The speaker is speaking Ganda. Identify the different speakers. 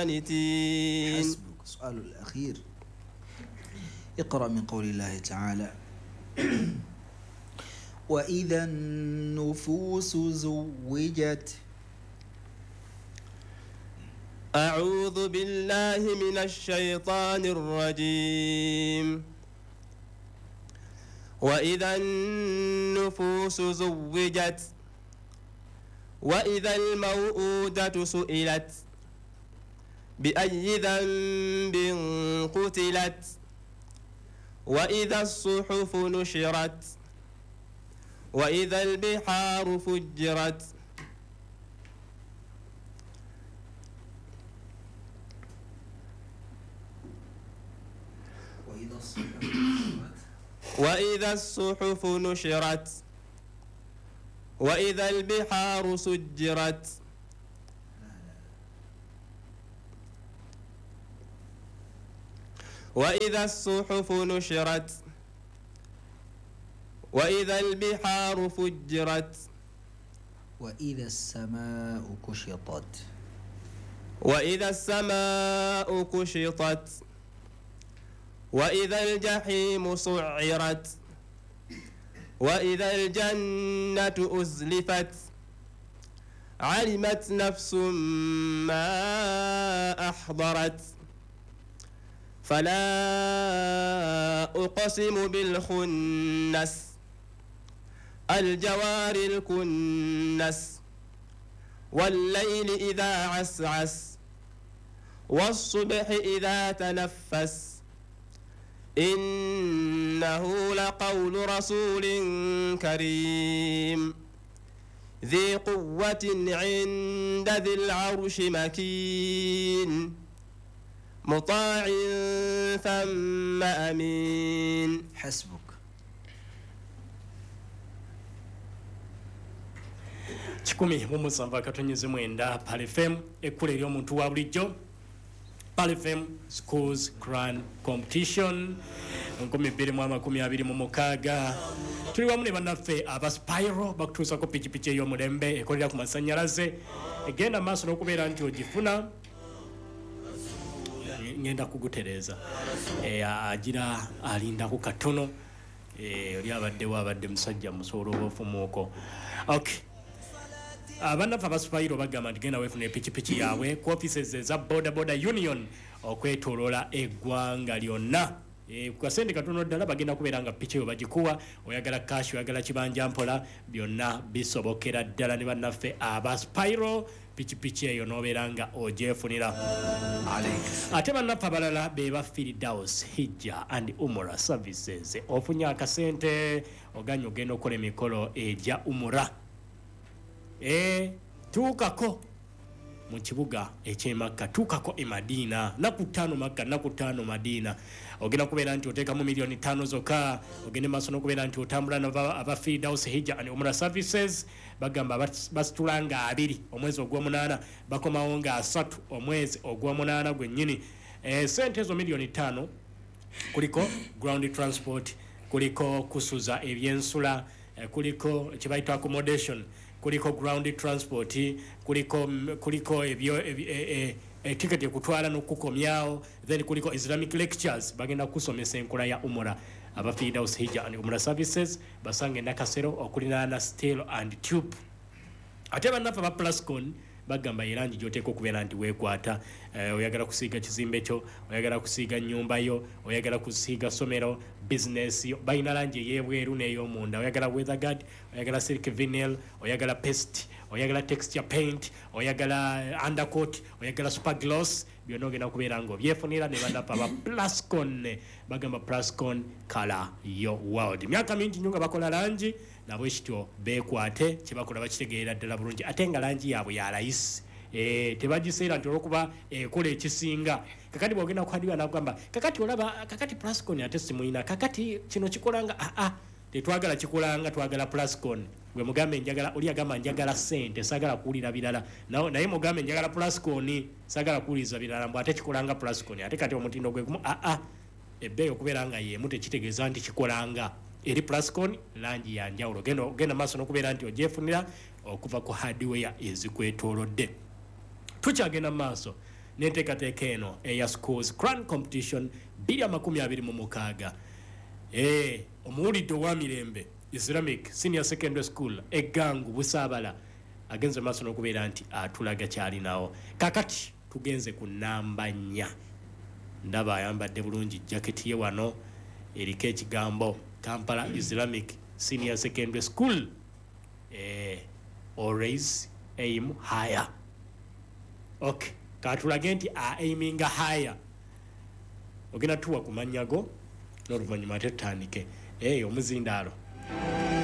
Speaker 1: قانتين.
Speaker 2: حسبك. السؤال الأخير، اقرأ من قول الله تعالى: وإذا النفوس زوجت.
Speaker 1: أعوذ بالله من الشيطان الرجيم. وإذا النفوس زوجت وإذا الموءودة سئلت بأي ذنب قتلت وإذا الصحف نشرت وإذا البحار فجرت وإذا الصحف نشرت وإذا البحار سجرت وإذا الصحف نشرت وإذا البحار فجرت
Speaker 2: وإذا السماء كشطت
Speaker 1: وإذا السماء كشطت وإذا الجحيم سعرت وإذا الجنة أزلفت علمت نفس ما أحضرت فلا أقسم بالخنس الجوار الكنس والليل إذا عسعس والصبح إذا تنفس إنه لقول رسول كريم ذي قوة عند ذي العرش مكين مطاع ثم أمين.
Speaker 2: حسبك.
Speaker 3: Chikumi mumusamba katonyeze mwenda Pal FM ekule lyo muntu wa bulijjo. Pal FM Schools Grand Competition 2026 tuli wamu ne bannaffe aba Spyro bakutuusa ko pichipichi ey'omulembe ekolera ku masannyalaze egenda maaso n'okubeera nti ogifuna ngenda kugutereza agira alinda ku katono oli abadde musajja musoolo obufumuuko. Okay, abannaffe aba Spyro bagamba nti genda weefuna epichipichi yaabwe ku offices eza Boda Union okwetoloola eggwanga lyonna. Ku kasente katono ddala bagenda kubeera nga pichi yo bagikuwa, oyagala cash oyagala kibanja mpola byonna bisobokera ddala ne bannaffe aba Spyro pichi eyo n'obeera nga ogyefunira. Ate bannaffe abalala be ba Firdaus Hijja and Umrah Services ofunye akasente oganya ogenda okukola emikolo egya Umrah. Tuukako mu kibuga eky'e Makka, tuukako e Madina, naku 5 Makka, naku 5 Madina. Ogenda kubeera nti oteekamu milioni 5 zokka, ogende maaso n'okubeera nti otambula aba Firdaus Hijja and Umrah Services bagamba basitulanga 2 omwezi ogw'omunaana bakomawo nga 3 omwezi ogw'omunaana gwennyini. Sente ezo milioni 5 kuliko ground transport, kuliko kusuza ebyensula, kuliko kibayita accommodation, kuliko ground transport, kuliko ebyo ticket ekutwala n'okukomyawo, then kuliko Islamic lectures bagenda kusomesa enkola ya Umrah. Aba Firdaus Hijja and Umrah Services basange Nakasero okulinaana Steel and Tube. Ate bannaffe aba Plascon bagamba erangi gy'oteeka okubeera nti weekwata. Oyagala kusiiga kizimbe kyo, oyagala kusiiga nnyumba yo, oyagala kusiiga somero, business yo, balina langi ey'ebweru n'ey'omunda. Oyagala weatherguard, oyagala silk vinyl, oyagala paste, oyagala texture paint, oyagala undercoat, oyagala super gloss, byonna ogenda kubeera ng'obyefunira ne bannaffe aba Plascon bagamba Plascon color yo world. Myaka mingi nnyo nga bakola langi nabo ekityo beekwate kyebakola bakitegeera ddala bulungi ate nga langi yaabwe ya layisi. Tebagiseera nti olwokuba ekola ekisinga. Kakati bwogenda kuhadiwa nagamba kakati olaba kakati Plascon ate simuyina kakati kino kikolanga tetwagala kikolanga twagala Plascon. Gwe mugambe njagala oli agamba njagala sente sagala kuwulira birala naye mugambe njagala Plascon sagala kuwuliriza birala mbw ate kikolanga Plascon ate kati omutindo gwe gumu ebbeeyi okubeera nga yemu tekitegeeza nti kikolanga. Eri Plascon langi ya njawulo genda maaso n'okubeera nti ogyefunira okuva ku hardware ezikwetoolodde. Tukyagenda maaso n'enteekateeka eno eya schools crown competition 2026 omuwulidde owa Mirembe Islamic Senior Secondary School Eggangu Busaabala agenze maaso n'okubeera nti atulaga kyalinawo. Kakati tugenze ku namba 4. Ndaba ayambadde bulungi jaketi ye wano eriko ekigambo Kampala Islamic Senior Secondary School. Always aim higher. Okay, katulage nti aiming higher. Ogenda tuwa ku manyago n'oluvannyuma tetandike omuzindaalo.